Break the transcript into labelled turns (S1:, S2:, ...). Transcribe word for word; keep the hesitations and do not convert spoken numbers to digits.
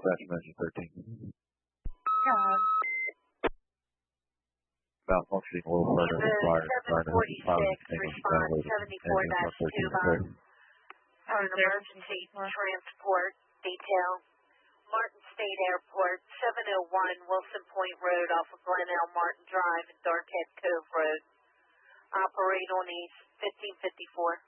S1: dispatch message thirteen.
S2: God.
S1: Malfunctioning oil burner required.
S2: seven forty-six, response seventy-four dash two bomb. On emergency transport detail. Martin State Airport, seven oh one Wilson Point Road off of Glen L. Martin Drive and Darkhead Cove Road. Operate on East fifteen fifty-four.